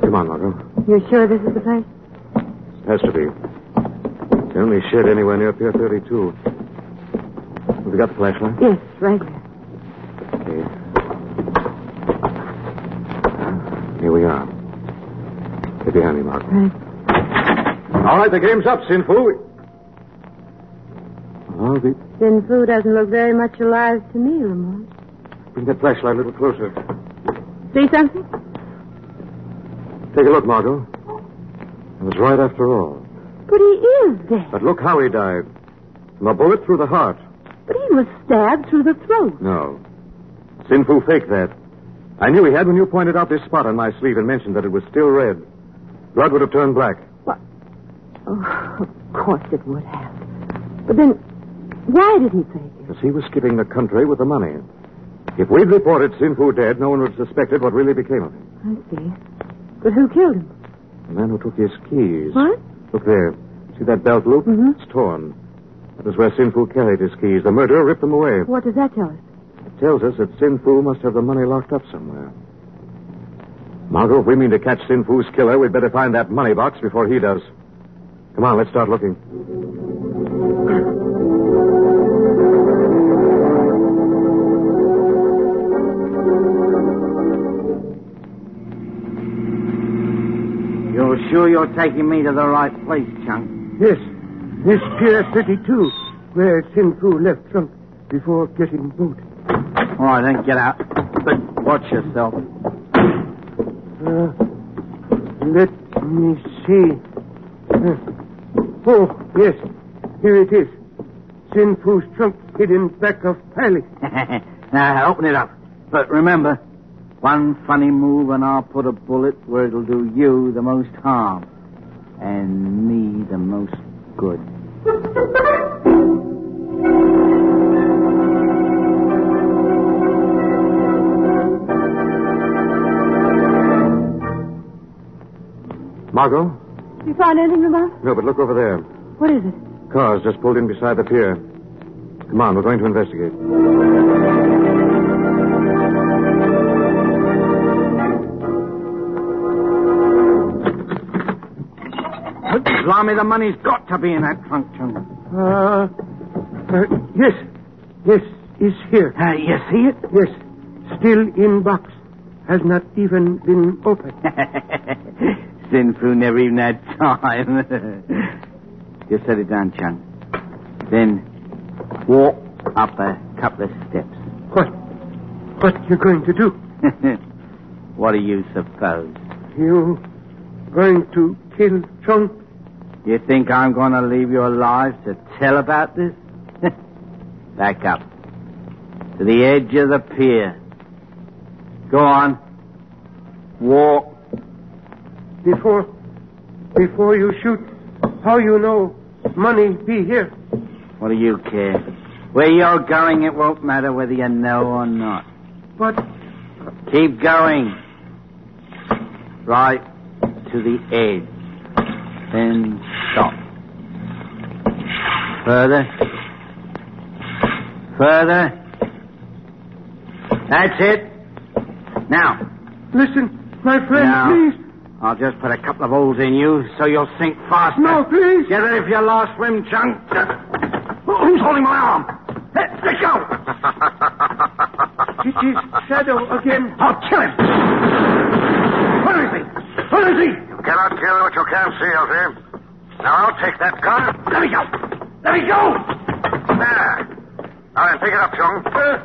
Come on, Margot. You sure this is the place? Has to be. It's the only shed anywhere near Pier 32. Have you got the flashlight? Yes, right here. Okay. Here we are. Get behind me, Margot. Right. All right, the game's up, Sin Fu. Oh, Sin Fu doesn't look very much alive to me, Lamont. Bring that flashlight a little closer. See something? Take a look, Margot. It was right after all. But he is dead. But look how he died. From a bullet through the heart. But he was stabbed through the throat. No. Sin Fu faked that. I knew he had when you pointed out this spot on my sleeve and mentioned that it was still red. Blood would have turned black. What? Oh, of course it would have. But then, why did he fake it? Because he was skipping the country with the money. If we'd reported Sin Fu dead, no one would have suspected what really became of him. I see. But who killed him? The man who took his keys. What? Look there. See that belt loop? Mm-hmm. It's torn. That was where Sin Fu carried his keys. The murderer ripped them away. What does that tell us? It tells us that Sin Fu must have the money locked up somewhere. Margot, if we mean to catch Sin Fu's killer, we'd better find that money box before he does. Come on, let's start looking. You're sure you're taking me to the right place, Chunk? Yes. This Pier 32, where Sin Fu left Trunk before getting boat. All right, then, get out. But watch yourself. Let me see. Oh, yes. Here it is. Sin Fu's trunk hidden back of Pally. Now, open it up. But remember, one funny move and I'll put a bullet where it'll do you the most harm. And me the most good. Margot? You found anything, Lamont? No, but look over there. What is it? Cars just pulled in beside the pier. Come on, we're going to investigate. Blimey, the money's got to be in that trunk, Chunk. Yes. Yes, it's here. You see it? Yes. Still in box. Has not even been opened. Sin Fu never even had time. Just set it down, Chunk. Then walk up a couple of steps. What you going to do? What do you suppose? You going to kill Chunk? You think I'm going to leave you alive to tell about this? Back up. To the edge of the pier. Go on. Walk. Before you shoot, how you know money be here? What do you care? Where you're going, it won't matter whether you know or not. But... Keep going. Right to the edge. Then stop. Further. Further. That's it. Now. Listen, my friend, Now, please. I'll just put a couple of holes in you so you'll sink faster. No, please. Get ready for your last swim, Chunk. Who's holding my arm? Let go. It is Shadow again. I'll kill him. Where is he? Where is he? You cannot kill what you can't see, Elfie. Now I'll take that gun. Let me go. Let me go. There. Now then, pick it up, Chung.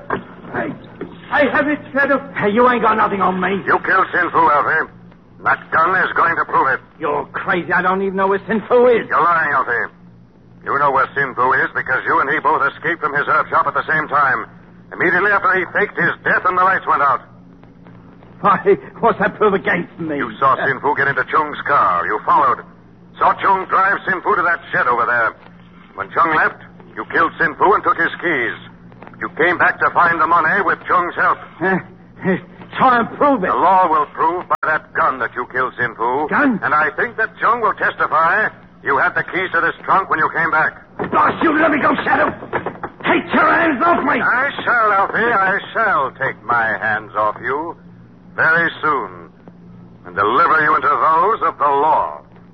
I have it, Shadow. Hey, you ain't got nothing on me. You killed Sin Fu, Elfie. That gun is going to prove it. You're crazy. I don't even know where Sin Fu is. You're lying, Elfie. You know where Sin Fu is because you and he both escaped from his herb shop at the same time. Immediately after he faked his death and the lights went out. Why, what's that prove against me? You saw Sin Fu get into Chung's car. You followed. Saw Chung drive Sin Fu to that shed over there. When Chung left, you killed Sin Fu and took his keys. You came back to find the money with Chung's help. Try and prove it. The law will prove by that gun that you killed Sin Fu. Gun? And I think that Chung will testify you had the keys to this trunk when you came back. Blast you, let me go, Shadow. Take your hands off me. I shall, Alfie. I shall take my hands off you very soon and deliver you into those of the law.